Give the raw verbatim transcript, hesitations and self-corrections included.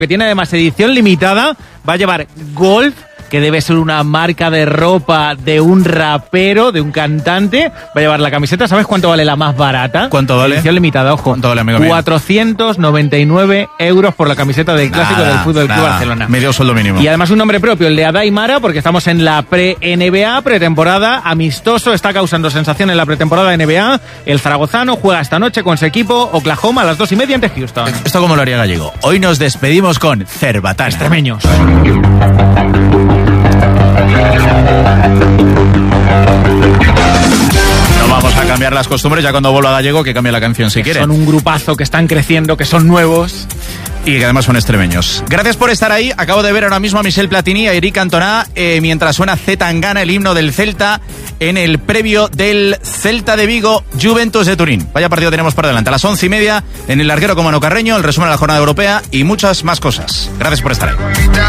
que tiene además edición limitada, va a llevar Golf, que debe ser una marca de ropa de un rapero, de un cantante. Va a llevar la camiseta. ¿Sabes cuánto vale la más barata? ¿Cuánto vale? Edición limitada, ojo. ¿Cuánto vale, amigo mío? cuatrocientos noventa y nueve euros por la camiseta del clásico Nada, del Fútbol Club nada. Barcelona. Medio sueldo mínimo. Y además un nombre propio, el de Adai Mara, porque estamos en la pre-N B A, pretemporada, amistoso, está causando sensación en la pretemporada de N B A. El zaragozano juega esta noche con su equipo Oklahoma a las dos y media ante Houston. Esto como lo haría Gallego. Hoy nos despedimos con Cerbatana. Extremeños. No vamos a cambiar las costumbres, ya cuando vuelva Gallego que cambie la canción si quiere. Son un grupazo que están creciendo, que son nuevos. Y que además son extremeños. Gracias por estar ahí. Acabo de ver ahora mismo a Michel Platini y a Eric Cantona eh, mientras suena Z Tangana, el himno del Celta, en el previo del Celta de Vigo, Juventus de Turín. Vaya partido tenemos por delante. A las once y media en el larguero con Manu Carreño, el resumen de la jornada europea y muchas más cosas. Gracias por estar ahí.